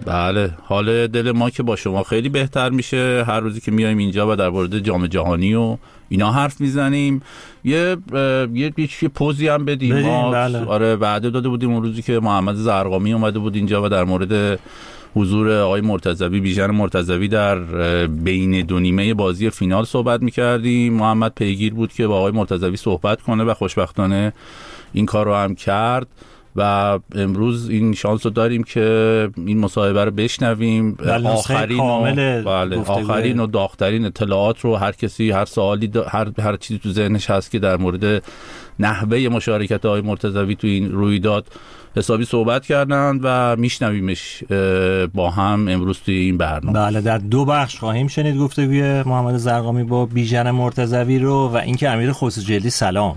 بله، حال دل ما که با شما خیلی بهتر میشه هر روزی که میایم اینجا و در مورد جام جهانی و اینا حرف میزنیم. یه پوزی هم بدیم ما. بله. آره، وعده داده بودیم اون روزی که محمد زرقامی اومده بود اینجا و در مورد حضور آقای مرتضوی، بیژن مرتضوی در بین دو نیمه بازی فینال صحبت میکردیم. محمد پیگیر بود که با آقای مرتضوی صحبت کنه و خوشبختانه این کار رو هم کرد و امروز این شانس رو داریم که این مصاحبه رو بشنویم. آخرین و داغ‌ترین اطلاعات رو هر کسی هر سوالی هر چیزی تو ذهنش هست که در مورد نحوه مشارکت آقای مرتضوی تو این رویداد حسابی صحبت کردن و میشنویمش با هم امروز توی این برنامه. بله، در 2 بخش خواهیم شنید گفتگوی محمد زرقامی با بیژن مرتضوی رو و اینکه امیر خسروجلدی سلام.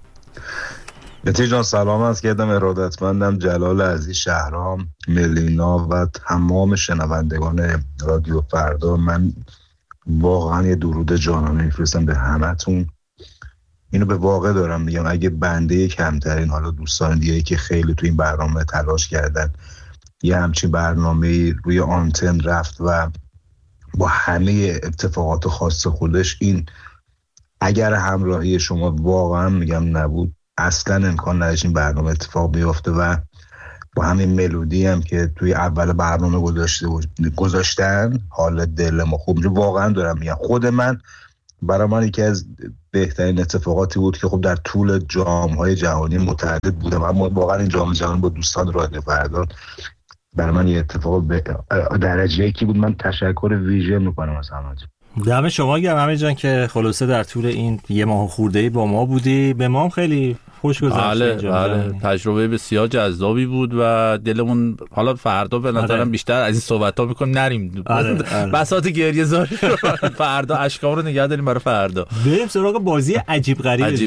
مهدی جان سلام عرض کردم، ارادتمندم جلال عزیز، شهرام، ملینا و تمام شنوندگان رادیو فردا. من واقعا یه درود جانانه میفرستم به همتون. اینو به واقع دارم میگم، اگه بنده کمترین، حالا دوستان دیگه که خیلی تو این برنامه تلاش کردن یه همچین برنامه روی آنتن رفت و با همه اتفاقات خاص خودش، این اگر همراهی شما واقعا میگم نبود اصلا امکان نداشت این برنامه اتفاق بیفته و با همین ملودی هم که توی اول برنامه گذاشتن حال دل ما خوب. واقعا دارم میگم خود من، برای من یکی از بهترین اتفاقاتی بود که خب در طول جام‌های جهانی متعدد بودم، اما واقعا این جام جهانی با دوستان رادیو فردا برای من یه اتفاق درجه یکی بود. من تشکر ویژه میکنم از همه. دم شما گرم امیر جان که خلاصه در طول این یه ماه خورده‌ای با ما بودی. به ما هم خیلی خوش گذشت. بله، تجربه بسیار جذابی بود و دلمون حالا فردا به نظرم بیشتر از این صحبت‌ها می‌کنیم نریم. بساط گریه زاری فردا اشکام رو نگه داریم برای فردا. بریم سراغ بازی عجیب غریب.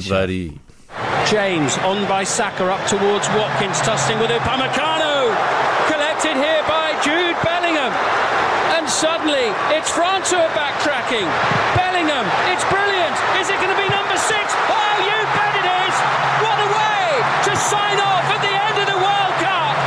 James on by Saka up towards Watkins, tossing with Upamecano, collected here by Jude Bellingham. And suddenly, it's France who are backtracking. Bellingham, it's brilliant. Is it going to be number 6? Oh, you bet it is. What a way to sign off at the end of the World Cup.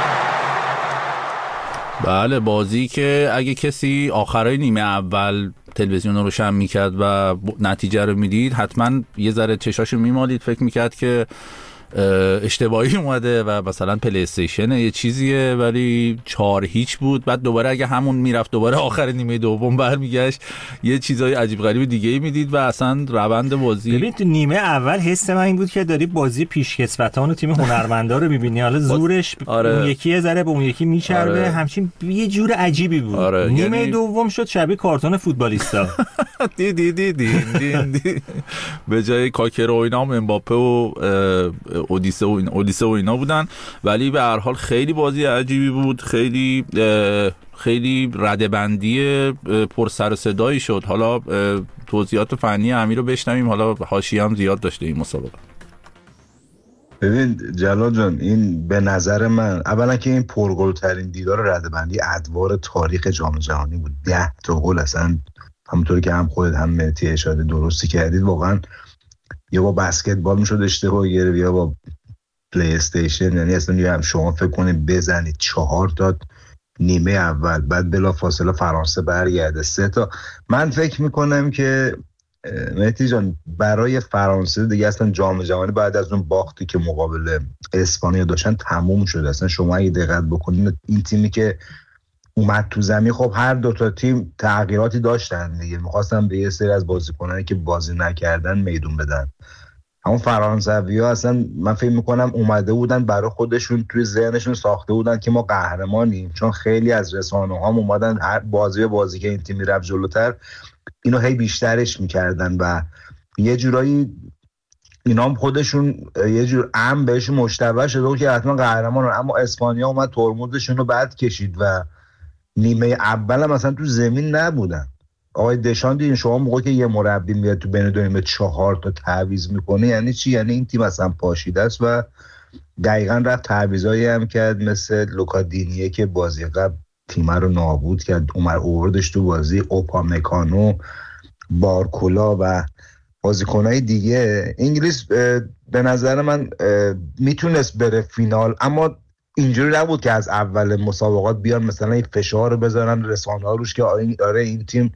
بله، بازی که اگه کسی آخرای نیمه اول تلویزیون رو روشن میکرد و نتیجه رو میدید حتما یه ذره چشاشو میمالید، فکر میکرد که اشتباهی اومده و مثلا پلی استیشن یه چیزیه، ولی 4-0 بود. بعد دوباره اگه همون میرفت دوباره آخر نیمه دوم برمیگشت یه چیزای عجیب غریب دیگه میدید و اصلا روند بازی. ببین تو نیمه اول حس من این بود که داری بازی پیشکسوتان و تیم هنرمندا رو می‌بینی، حالا زورش اون یکی یه ذره به اون یکی میچربه، همچین یه جور عجیبی بود. نیمه دوم شد شبیه کارتون فوتبالیستا. دی به جای کاکر و اینا هم امباپه و اودیسه و اینا بودن، ولی به هر حال خیلی بازی عجیبی بود. خیلی ردبندی پر سر و صدایی شد. حالا توضیحات فنی امیر رو بشنویم، حالا حاشیه هم زیاد داشته این مسابقه. ببین جلال جان، این به نظر من اولا که این پرگل‌ترین دیدار ردبندی ادوار تاریخ جام جهانی بود. 10 تا گل، اصلا همونطوری که هم خودت هم مهدی اشاره درستی کردید، واقعا یا با بسکتبال میشد اشتباه گرفت یا با پلی استیشن. یعنی اصلا هم شما فکر کنید بزنید 4 تا نیمه اول، بعد بلا فاصله فرانسه برگرده 3 تا. من فکر میکنم که مهدی جان برای فرانسه دیگه اصلا جام جهانی بعد از اون باختی که مقابل اسپانیا داشتن تموم شده. اصلا شما اگه دقت بکنید این تیمی که اومد تو زمین، خب هر 2 تا تیم تغییراتی داشتن دیگه، می‌خواستن به یه سری از بازیکنانی که بازی نکردن میدون بدن. همون فرانسوی‌ها اصلا من فکر می‌کنم اومده بودن برای خودشون، توی ذهنشون ساخته بودن که ما قهرمانیم، چون خیلی از رسانه‌ها اومدن هر بازی که این تیم میرفت جلوتر اینو هی بیشترش می‌کردن و یه جورایی اینا هم خودشون یه جور بهشون مشتبه شده بود که حتما قهرمانن. اما اسپانیا اومد ترمزشون رو بعد کشید و نیمه اول هم مثلا تو زمین نبودن. آقای دشان دیدین شما موقعی که یه مربی میاد تو بین دو نیمه 4 تا تعویض میکنه یعنی چی؟ یعنی این تیم اصلا پاشیده است و دقیقاً رفت تعویضایی هم کرد مثل لوکادینیه که بازی قبل تیم رو نابود کرد، اووردش تو بازی، اوپامکانو، بارکولا و بازیکنای دیگه. انگلیس به نظر من میتونست بره فینال، اما اینجوری نبود که از اول مسابقات بیان مثلا این فشار رو بذارن رسانه‌ها روش که آره این تیم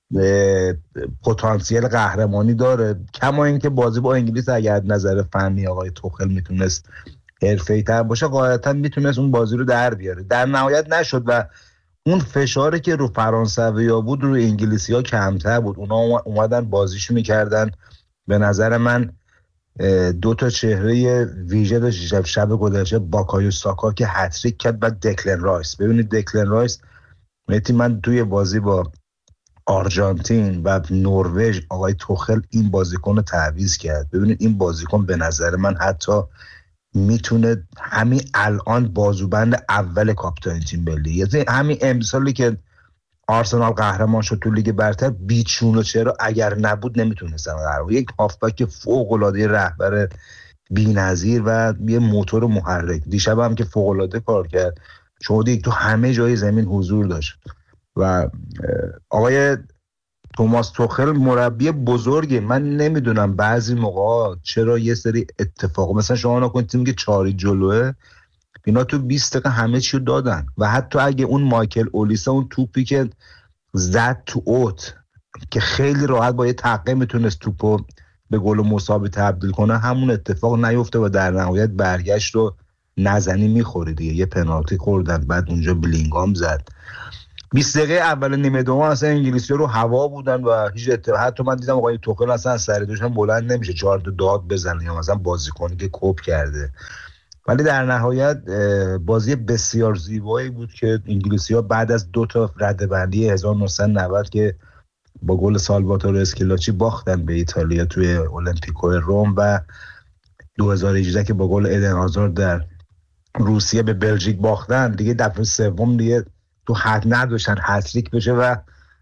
پتانسیل قهرمانی داره. کما اینکه بازی با انگلیس اگر نظر فنی آقای توخل میتونست حرفه‌ای‌تر باشه قاعدتاً میتونست اون بازی رو در بیاره. در نهایت نشد و اون فشاری که رو فرانسوی‌ها بود رو انگلیسی‌ها کمتر بود. اونا اومدن بازیشو میکردن. به نظر من دو تا چهره ویژه داشت شب گذشته، باکایو ساکا که هتریک کرد و دکلن رایس. ببینید دکلن رایس من توی بازی با آرژانتین و نروژ آقای توخل این بازیکن رو تعویض کرد. ببینید این بازیکن به نظر من حتی میتونه همین الان بازوبند اول کاپیتان تیم ملی، یعنی همین امسالی که آرسنال قهرمان شد تو لیگ برتر بیچون و چرا اگر نبود نمیتونستن قهرمان. یک هافبک فوق العاده رهبر بی‌نظیر و یه موتور محرک. دیشب هم که فوق العاده کار کرد، شما دید تو همه جای زمین حضور داشت. و آقای توماس توخل مربی بزرگه. من نمیدونم بعضی موقع چرا یه سری اتفاق مثلا شما نکنید تیمی که 4 جلوه اینا تو 20 دقیقه همه چی رو دادن و حتی اگه اون مایکل اولیسا اون توپی که زد تو اوت که خیلی راحت با یه تقه میتونست توپو به گل مساوی تبدیل کنه همون اتفاق نیفته و در نهایت برگشت رو نزنی میخوره دیگه. یه پنالتی خوردن بعد اونجا بلینگام زد. 20 دقیقه اول نیمه دوم اصلا انگلیسی‌ها رو هوا بودن و هیچ حتی من دیدم آقای توخل اصلا سر دوشم بلند نمیشه 4 داد بزنه یا مثلا بازیکنی که کوب کرده. ولی در نهایت بازی بسیار زیبایی بود که انگلیسی‌ها بعد از 2 تا ردبندی 1990 که با گل سالواتور اسکیلاچی باختن به ایتالیا توی المپیکو روم و 2018 که با گل ایدن هازارد در روسیه به بلژیک باختن، دیگه دفعه سوم دیگه تو حد نداشتن هتریک بشه و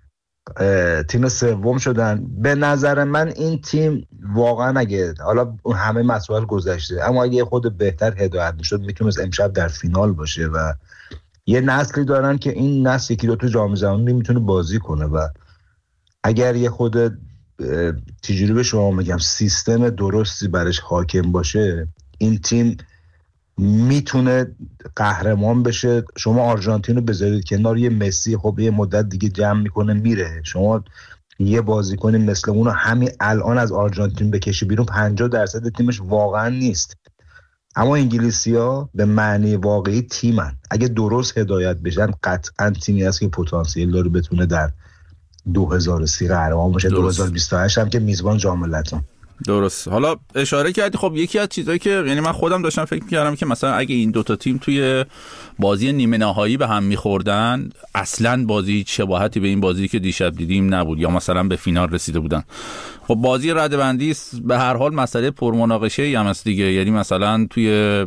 تیم سوم شدن. به نظر من این تیم واقعا اگه حالا همه مسائل گذشته اما اگه خود بهتر هدایت میشد میتونست امشب در فینال باشه و یه نسلی دارن که این نسل یکی دو تا جام جهانی میتونه بازی کنه و اگر یه خود تجربه به شما میگم سیستم درستی برش حاکم باشه این تیم میتونه قهرمان بشه. شما آرژانتین رو بذارید کنار، یه مسی خب یه مدت دیگه جمع میکنه میره، شما یه بازیکن مثل اون رو همین الان از آرژانتین بکشی بیرون 50% تیمش واقعا نیست. اما انگلیسی‌ها به معنی واقعی تیمن، اگه درست هدایت بشن قطعا تیمی هست که پتانسیل داره بتونه در 2030 قهرمان بشه. 2028 هم که میزبان جام ملت‌ها. درست. حالا اشاره کردی خب یکی از چیزایی که یعنی من خودم داشتم فکر می‌کردم که مثلا اگه این دوتا تیم توی بازی نیمه نهایی به هم می‌خوردن اصلاً بازی شباهتی به این بازی که دیشب دیدیم نبود یا مثلا به فینال رسیده بودن. خب بازی ردبندی به هر حال مسئله پرمناقشه‌ای هم است دیگه، یعنی مثلا توی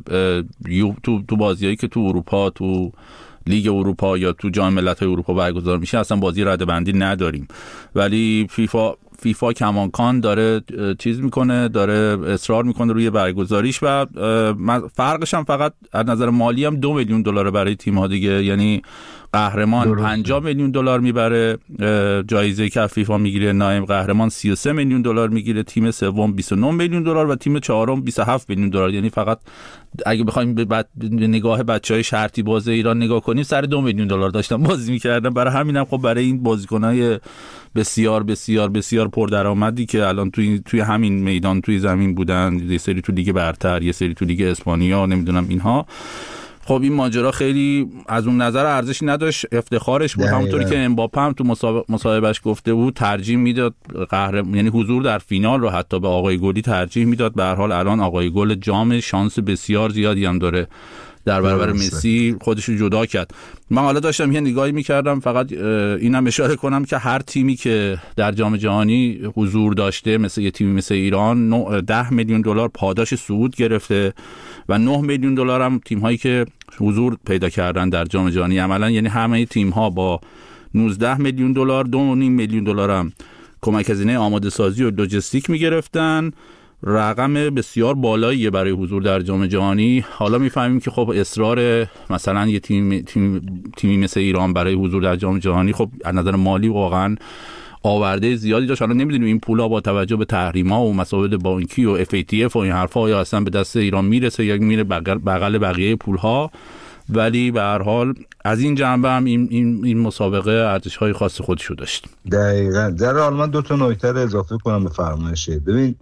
تو بازیایی که تو اروپا تو لیگ اروپا یا تو جام ملت‌های اروپا برگزار میشه اصلا بازی ردبندی نداریم، ولی فیفا کماکان داره چیز میکنه، داره اصرار میکنه روی برگزاریش و فرقش هم فقط از نظر مالی هم $2 میلیون برای تیم ها دیگه، یعنی قهرمان $50 میلیون میبره جایزه که فیفا میگیره، نایب قهرمان $33 میلیون میگیره، تیم سوم $29 میلیون و تیم چهارم $27 میلیون. یعنی فقط اگه بخوایم به نگاه بچهای شرطی باز ایران نگاه کنیم سر $2 میلیون داشتن بازی میکردن. برای همینم خب برای این بازیکنای بسیار بسیار بسیار پردرآمدی که الان توی همین میدان توی زمین بودن، یه سری تو لیگ برتر یه سری تو لیگ اسپانیا نمیدونم اینها، خب این ماجرا خیلی از اون نظر ارزشی نداشت، افتخارش بود. همونطوری که امباپه هم تو مصاحبهش گفته بود ترجیح میداد یعنی حضور در فینال رو حتی به آقای گلی ترجیح میداد. به هر حال الان آقای گل جام شانس بسیار زیادی هم داره در برابر مسی خودش رو جدا کرد. من حالا داشتم یه نگاهی میکردم، فقط اینم اشاره کنم که هر تیمی که در جام جهانی حضور داشته مثل یه تیمی مثل ایران $10 میلیون پاداش صعود گرفته و $9 میلیون هم تیم هایی که حضور پیدا کردن در جام جهانی عملا، یعنی همه تیم ها با $19 میلیون $2.5 میلیون هم کمک هزینه آماده سازی و لوجستیک میگرفتن. رقم بسیار بالاییه برای حضور در جام جهانی. حالا میفهمیم که خب اصرار مثلا یه تیمی مثل ایران برای حضور در جام جهانی خب از نظر مالی واقعا آورده زیادی داشت. حالا نمیدونیم این پول‌ها با توجه به تحریم‌ها و مسائل بانکی و FATF و این حرفا یا اصلا به دست ایران میرسه یا میره بغل بقیه پول‌ها، ولی به هر حال از این جنبه هم این مسابقه ارزش‌های خاص خودشو داشت. دقیقاً. در حال من 2 تا نکته رو اضافه کنم به فرمایشه. ببین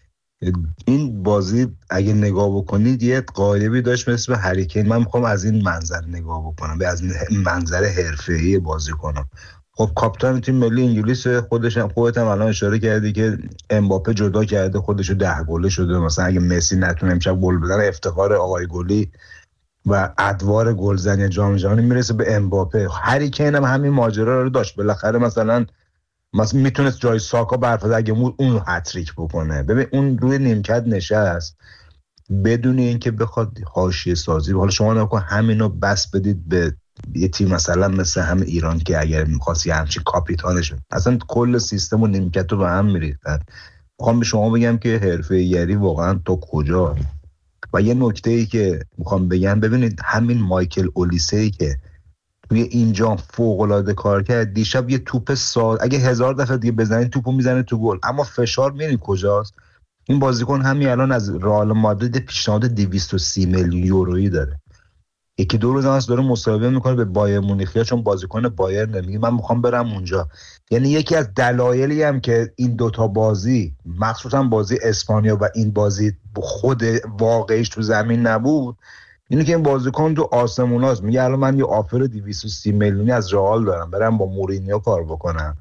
این بازی اگه نگاه بکنید یه قالبی داشت مثل هری کین. من میخوام از این منظر نگاه بکنم، از این منظر حرفه‌ای بازی کنم. خب کاپیتان تیم ملی انگلیس خودت هم الان اشاره کردی که امباپه جدا کرده خودشو 10 گله شده. مثلا اگه مسی نتونه امشب گل بزنه افتخار آقای گلی و ادوار گلزنی جام جهانی میرسه به امباپه. هری کین هم همین ماجرا رو داشت، بالاخره مثلا میتونست جای ساکا برفضه اگه اون هتریک بکنه. ببین اون روی نیمکت نشست بدون اینکه بخواد حاشیه سازی. حالا شما نگاه کن همینو بس بدید به یه تیم مثلا مثل هم ایران که اگر می‌خواستی همچین کاپیتانش اصلا کل سیستم و نیمکت رو به هم می‌ریختن. میخوام به شما بگم که حرفه‌ای‌گری واقعا تو کجا. و یه نکته‌ای که میخوام بگم، ببینید همین مایکل اولیسه‌ای که توی اینجا فوق‌العاده کار کرد، دیشب یه توپ اگه 1000 دفعه دیگه بزنید توپو میزنه تو گل، اما فشار می‌بینید کجاست. این بازیکن همین الان از رئال مادرید پیشنهاد 230 میلیون یورویی داره. یکی دو روز هست داره مصاحبه میکنه به بایر مونیخ، چون بازیکن بایر نمیگه من میخوام برم اونجا. یعنی یکی از دلایلی هم که این دوتا بازی مخصوصا بازی اسپانیا و این بازی خود واقعیش تو زمین نبود اینه که این بازیکن تو آسموناست. میگه الان من یه آفر 230 میلیونی از رئال دارم برم با مورینیو کار بکنم.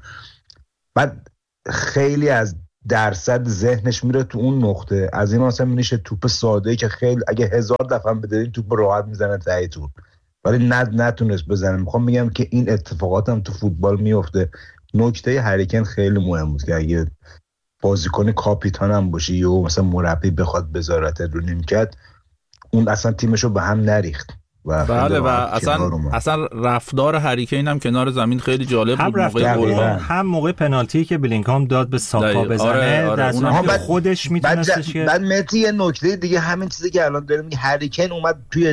بعد خیلی از درصد ذهنش میره تو اون نقطه. از این مثلا میشه توپ ساده‌ای که خیلی اگه 1000 دفعه بدین توپ راحت میزنه ته توپ، ولی نتونست بزنه. میخوام بگم که این اتفاقات هم تو فوتبال میفته. نکته هری کین خیلی مهم بود که اگه بازیکن کاپیتان هم باشی یا مثلا مربی بخواد بذارت رو نیمکت، اون اصلا تیمشو به هم نریخت. بله و اصلا رفتار هری کین هم کنار زمین خیلی جالب بود. هم موقع پنالتی که بلینگهام داد به ساکا بزنه در صورتی که خودش میتونستش که بعد متی یه نکته دیگه همین چیزی که الان داریم، هری کین اومد توی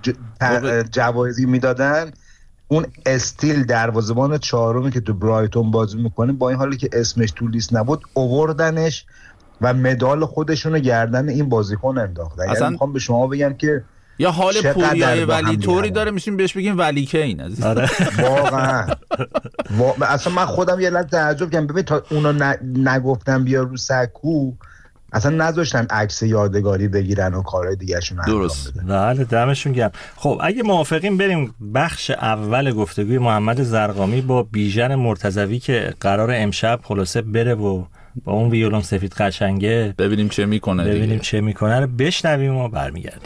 جوایزی میدادن اون استیل دروازه‌بان چهارمی که تو برایتون بازی میکنه با این حالی که اسمش تو لیست نبود آوردنش و مدال خودشونو گردن این بازیکن انداختن. یعنی میخوام به شما بگم که یا حال پوریای ولی طوری داره میشیم بهش بگیم ولی کین عزیز. واقعا اصلا من خودم یه لحظه تعجب کردم. ببین تا اونا نگفتن بیا رو سکو اصلا نذاشتن عکس یادگاری بگیرن و کارهای دیگه‌شون انجام بدن. بله دمشون گرم. خب اگه موافقین بریم بخش اول گفتگوی محمد زرقامی با بیژن مرتضوی که قرار امشب خلاصه بره و با اون ویولون سفید قشنگه ببینیم چه میکنه رو بشنویم و برمیگردیم.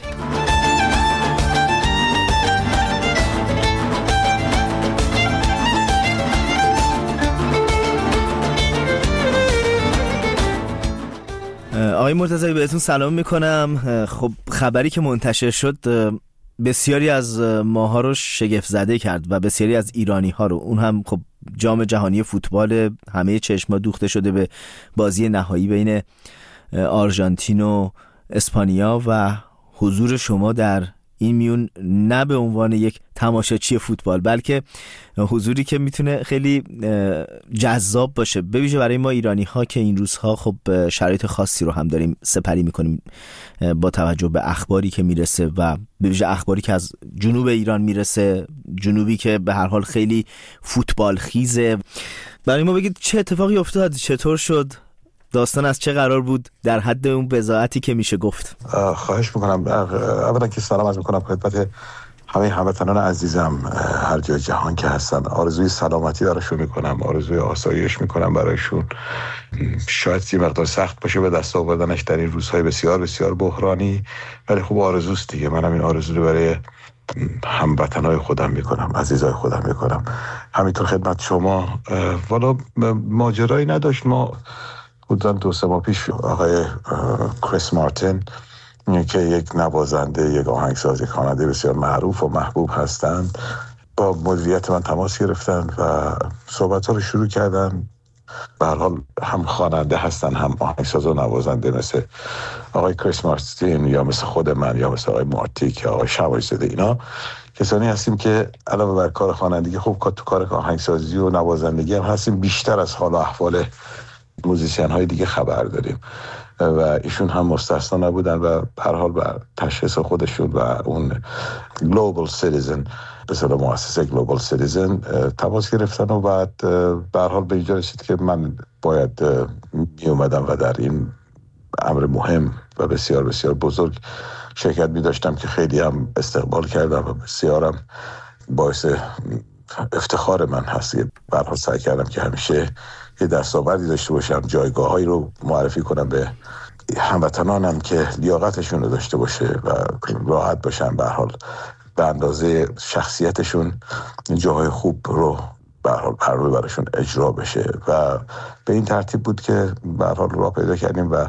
آقای مرتضوی بهتون سلام میکنم. خب خبری که منتشر شد بسیاری از ماها رو شگفت زده کرد و بسیاری از ایرانی ها رو. اون هم خب جام جهانی فوتبال، همه چشما دوخته شده به بازی نهایی بین آرژانتین و اسپانیا و حضور شما در این میون نه به عنوان یک تماشاچی فوتبال بلکه حضوری که میتونه خیلی جذاب باشه، به ویژه برای ما ایرانی ها که این روزها خب شرایط خاصی رو هم داریم سپری میکنیم با توجه به اخباری که میرسه و به ویژه اخباری که از جنوب ایران میرسه، جنوبی که به هر حال خیلی فوتبال خیزه. برای ما بگید چه اتفاقی افتاد، چطور شد، داستان از چه قرار بود در حد اون بضاعتی که میشه گفت؟ خواهش میکنم. اولا که سلام عرض میکنم خدمت همه هموطنان عزیزم هر جای جهان که هستن. آرزوی سلامتی براشون میکنم، آرزوی آسایش میکنم برایشون. شاید یه مقدار سخت باشه به دست آوردنش در این روزهای بسیار بسیار بحرانی، ولی خب آرزوست دیگه. منم این آرزو رو برای هموطنای خودم میکنم، عزیزای خودم میکنم. همینطور خدمت شما. والا ماجرایی نداشت. ما حدوداً 2-3 ماه پیش آقای کریس مارتین که یک نوازنده، یک آهنگساز، یک خواننده بسیار معروف و محبوب هستند با مدیریت من تماس گرفتن و صحبت‌ها رو شروع کردن. به هر حال هم خواننده هستن هم آهنگساز و نوازنده مثل آقای کریس مارتین یا مثل خود من یا مثل آقای مارتیک یا آقای شمایزاده. اینا کسانی هستیم که علاوه بر کار خوانندگی خب تو کار آهنگسازی و نوازندگی هم هستیم، بیشتر از حال و احوال موزیسین های دیگه خبر داریم و ایشون هم مستثنا نبودن و به هر حال بر تشخیص خودشون و اون گلوبال سیتیزن به اصطلاح مؤسسه گلوبال سیتیزن تماس گرفتن و بعد به هر حال به اینجا رسید که من باید می اومدم و در این امر مهم و بسیار بسیار بزرگ شرکت می داشتم که خیلی هم استقبال کردم و بسیارم باعث افتخار من هست. به هر حال سعی کردم که همیشه یه دستاوردی داشته باشم، جایگاه‌هایی رو معرفی کنم به هموطنانم که لیاقتشون رو داشته باشه و راحت باشن، به هر حال به اندازه شخصیتشون جاهای خوب رو به هر حال پرروی براشون اجرا بشه و به این ترتیب بود که به هر حال راه پیدا کردیم و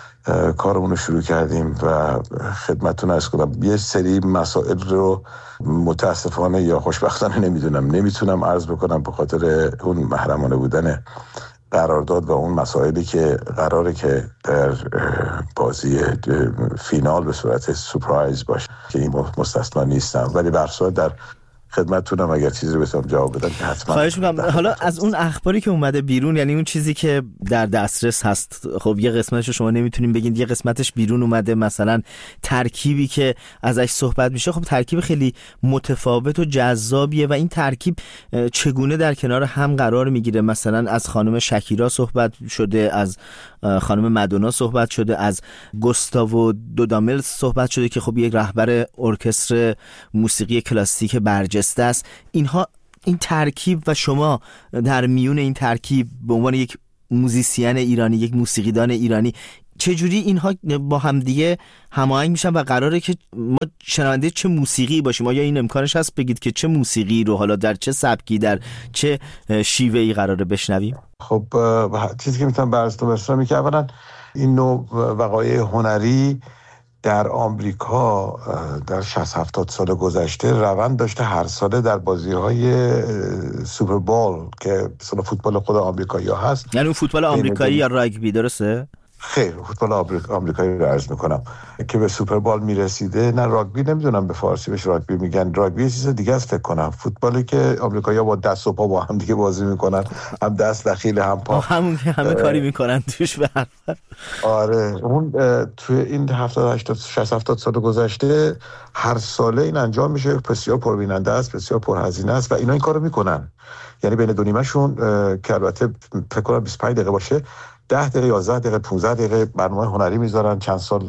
کارمون رو شروع کردیم و خدمتتون عرض کنم یه سری مسائل رو متاسفانه یا خوشبختانه نمیتونم عرض بکنم به خاطر اون محرمانه بودن قرارداد و اون مسائلی که قراره که در بازی فینال به صورت سورپرایز باشه که این مستثنا نیستم، ولی به هر صورت در خدمتتونم اگر چیزی بتونم جواب بدم که حتما. خواهش می‌کنم. حالا از اون اخباری که اومده بیرون، یعنی اون چیزی که در دسترس هست، خب یه قسمتش شما نمیتونین بگین، یه قسمتش بیرون اومده، مثلا ترکیبی که ازش صحبت میشه خب ترکیب خیلی متفاوت و جذابیه و این ترکیب چگونه در کنار هم قرار میگیره؟ مثلا از خانم شکیرا صحبت شده، از خانم مادونا صحبت شده، از گوستاوو دودامل صحبت شده که خب یک رهبر ارکستر موسیقی کلاسیک برجسته است. اینها، این ترکیب و شما در میون این ترکیب به عنوان یک موزیسین ایرانی، یک موسیقیدان ایرانی، چجوری اینها با هم دیگه هماهنگ میشن و قراره که ما شنونده چه موسیقی باشیم؟ آیا این امکانش هست بگید که چه موسیقی رو حالا در چه سبکی، در چه شیوهی قراره بشنویم؟ خب چیزی که میتونم براتون برسونم که اولا این نوع وقایع هنری در آمریکا در 60-70 سال گذشته روند داشته هر ساله در بازی‌های سوپر بول که مثلا فوتبال خود آمریکایی ها هست. یعنی فوتبال آمریکایی یا راگبی، درسته؟ خیر، فوتبال آمریکایی رو عرض میکنم که به سوپر بال میرسیده. نه راگبی نمیدونم به فارسی بهش راگبی میگن، راگبی یه چیز دیگه است فکر کنم. فوتبالی که آمریکایی‌ها با دست و پا با هم دیگه بازی میکنن، هم دست دخیل هم پا، همون که همه کاری میکنن توش. به هر حال آره، اون توی این 70-80 سال گذشته هر ساله این انجام میشه. بسیار پربیننده است، بسیار پرهزینه است و اینا این کارو میکنن. یعنی بین دو نیمه‌شون که البته فکر کنم 25 دقیقه باشه، 10 دقیقه 11 دقیقه 15 دقیقه برنامه هنری میذارن. چند سال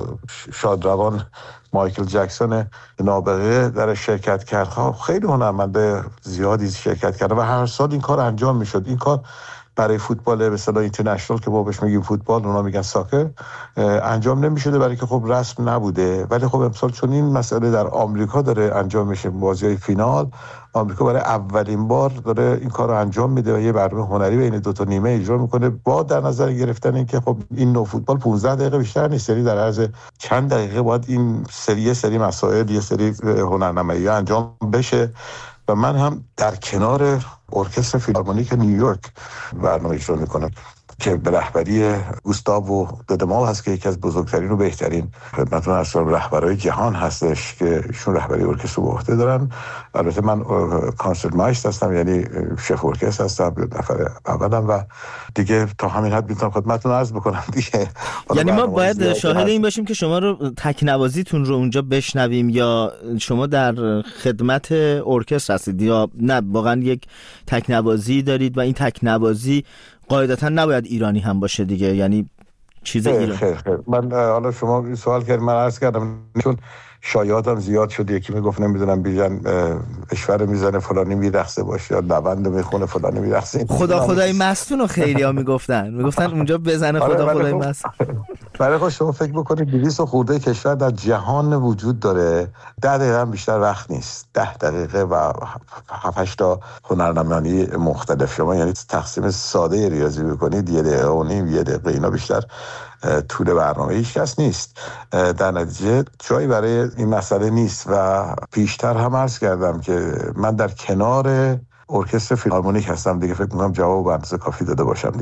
شادروان مایکل جکسون نابغه در شرکت کرد، خیلی هنرمند زیادی شرکت کرد و هر سال این کار انجام میشد. این کار برای فوتبال به اصطلاح اینترنشنال که ما بهش میگیم فوتبال، اونا میگن ساکر، انجام نمیشده برای که خب رسم نبوده. ولی خب امسال چون این مسئله در آمریکا داره انجام میشه، بازی‌های فینال، آمریکا برای اولین بار داره این کار رو انجام میده و یه برنامه هنری بین دو تا نیمه اجرا میکنه با در نظر گرفتن این که خب این نوع فوتبال 15 دقیقه بیشتر نیست، یعنی در عرض چند دقیقه باید این سری مسائل، یه سری هنرنمایی انجام بشه. و من هم در کنار ارکستر فیلارمونیک نیویورک برنامه اجرا میکنم که به رهبری گوستاوو دودامل هست که یکی از بزرگترین و بهترین خدمتتون اصلا رهبرای جهان هستش که ایشون رهبری ارکستر به عهده دارن. البته من کانسرت مایستر هستم، یعنی شف ارکستر هستم، نفر اولم و دیگه تا همین حد میتونم خدمتتون عرض بکنم دیگه. یعنی ما باید شاهد این باشیم که شما رو تکنوازیتون رو اونجا بشنویم یا شما در خدمت ارکستر هستید یا نه واقعا یک تکنوازی دارید و این تکنوازی قاعدتا نباید ایرانی هم باشه دیگه، یعنی چیز ایرانی؟ خیر. من حالا شما سوال کردید، من عرض کردم چون شایعاتم زیاد شد، یکی میگفت نمیدونم بیژن اشوره میزنه فلانی میرقصه باشه یا نوند میخونه فلانی میرقصه. خدای مستون رو خیلیا میگفتن اونجا بزنه خدای مستون. برای خود شما فکر بکنید 200 خورده کشور در جهان وجود داره، 10 دقیقه هم بیشتر وقت نیست، 10 دقیقه و 7-8 تا هنرنمایی مختلف. شما یعنی تقسیم ساده ریاضی بکنید 1 دقیقه و نیم، 1 دقیقه، اینا بیشتر طول برنامه هیچ کس نیست. در نتیجه جایی برای این مسئله نیست و پیشتر هم عرض کردم که من در کنار ارکستر فیلارمونیک هستم دیگه. فکر می‌کنم جواب به اندازه کافی داده باشم دیگه.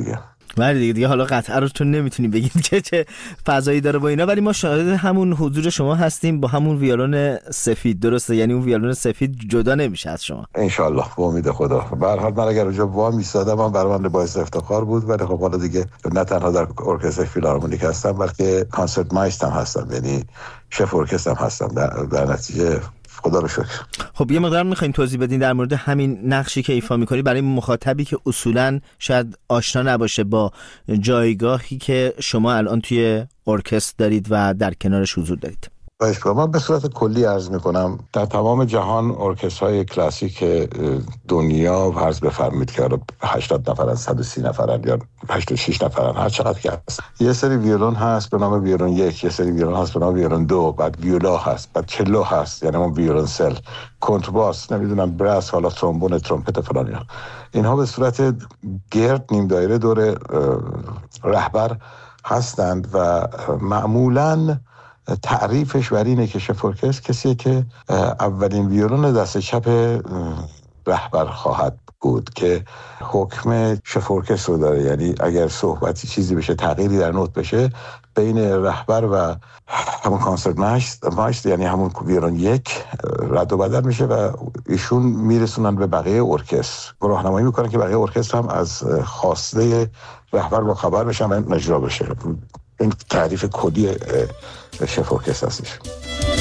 ولی دیگه حالا قطعا رو چون نمیتونیم بگیم که چه فضایی داره با اینا، ولی ما شاهد همون حضور شما هستیم با همون ویولون سفید. درسته؟ یعنی اون ویولون سفید جدا نمیشه از شما ان شاء الله با امید خدا. به هر حال من اگر اونجا وا میستادم من برام باعث افتخار بود، ولی خب حالا دیگه نه تنها در ارکستر فیلارمونیک هستم بلکه کانسرت مایستر هم هستم، یعنی شف ارکستر هم هستم. در نتیجه خدا رو شکر. خب یه مقدار میخواین توضیح بدین در مورد همین نقشی که ایفا میکنی برای مخاطبی که اصولاً شاید آشنا نباشه با جایگاهی که شما الان توی ارکستر دارید و در کنارش حضور دارید. من به صورت کلی عرض میکنم در تمام جهان ارکسترهای کلاسیک دنیا فرض بفرمایید که 80 نفرن، 130 نفرن یا 86 نفرن، هر چقدر که هست. یه سری ویولون هست به نام ویولون 1، یه سری ویولون هست به نام ویولون 2، بعد ویولا هست، بعد چلو هست یعنی اون ویولونسل، کنترباس، نمیدونم براس، حالا ترومبون، ترومپت فلان. اینها به صورت گرد نیم دایره دور رهبر هستند و معمولاً تعریفش بر اینه که شف ارکستر کسیه که اولین ویولون دست چپ رهبر خواهد بود که حکم شف ارکستر رو داره. یعنی اگر صحبتی چیزی بشه، تغییری در نوت بشه، بین رهبر و همون کانسرت مایستر یعنی همون ویولون 1 رد و بدل میشه و ایشون میرسونن به بقیه ارکستر، راهنمایی میکنن که بقیه ارکستر هم از خواسته رهبر با خبر بشن و اجرا بشه. این تعریف کلی شف ارکستر هستش.